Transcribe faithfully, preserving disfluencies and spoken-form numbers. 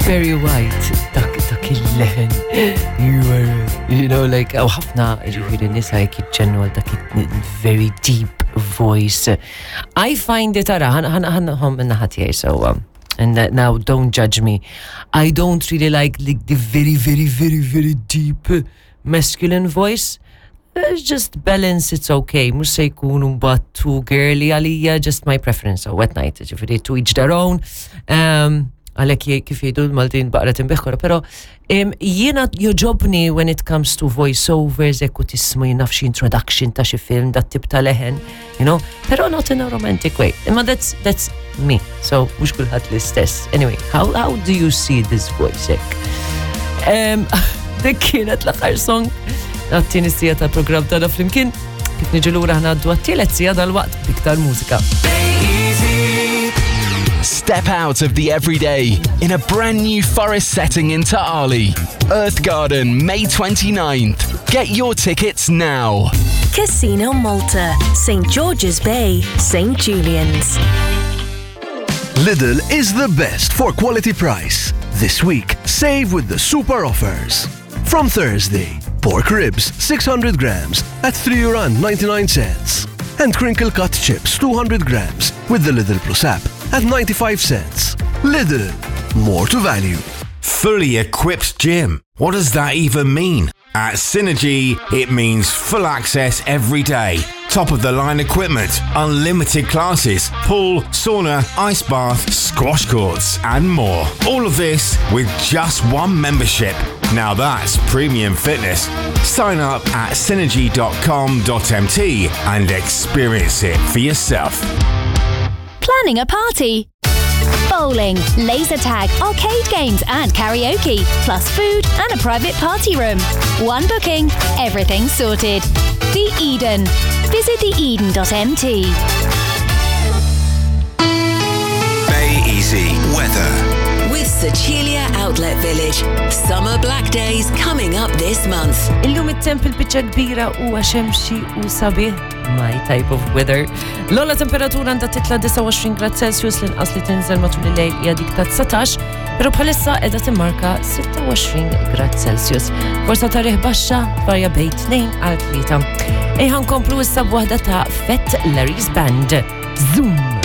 Barry White, dak dak il-leħen, you are, you know, like, għaw ħafna ġifiri nisa jek jitġennu għal dak very deep voice. I find it, ara, ħana ħana ħom minna ħatijaj, so, um, and that now don't judge me. I don't really like, like the very, very, very, very deep masculine voice. It's just balance, it's okay. Mux se jkun but too girly għalija, just my preference. So at night, ġifiri, to each their own. Um, għalek kif jgħidu l-Maltin baqret imbeħkora, pero um, jiena joġobni when it comes to voiceovers, ekku tismu jinaf xi introduction ta' xi film, dat tip ta' leħen, you know, pero not in a romantic way. Imma that's, that's me, so mux kulħadd l-istess. Anyway, how, how do you see this voice ek? Um, Dik kienet l-aħħar song għattini sija tal-program tagħna flimkien, kif niġu lura ħna għaddu għattilet sija dal-waqt biktar mużika. Step out of the everyday in a brand new forest setting in Ta'ali. Earth Garden, May twenty-ninth. Get your tickets now. Casino Malta, Saint George's Bay, Saint Julian's. Lidl is the best for quality price. This week, save with the super offers. From Thursday, pork ribs six hundred grams at three euro ninety-nine cents. And crinkle cut chips two hundred grams with the Lidl Plus app at ninety-five cents. Lidl, more to value. Fully equipped gym. What does that even mean? At Synergy, it means full access every day. Top of the line equipment, unlimited classes, pool, sauna, ice bath, squash courts, and more. All of this with just one membership. Now that's premium fitness. Sign up at synergy dot com dot m t and experience it for yourself. Planning a party? Bowling, laser tag, arcade games and karaoke, plus food and a private party room. One booking, everything sorted. The Eden. Visit the eden dot m t. Bay Easy weather. With Sicilia Outlet Village. Summer Black Days coming up this month. Illum it-temp il-bicċa kbira u xemxi u sabiħ. My type of weather. L-ola temperatura għandha titla' tisa' u għoxrin grad Celsius l-inqas li tinżel matul il-lejl hija dik ta' tisatax, però bħalissa qiegħda timmarka sitta u għoxrin grad Celsius. Forsa ta' riħ baxxa tvarja bejn tnejn għal tlieta. Ejja nkomplu issa b'waħda ta' Fett Larry's Band. Zoom!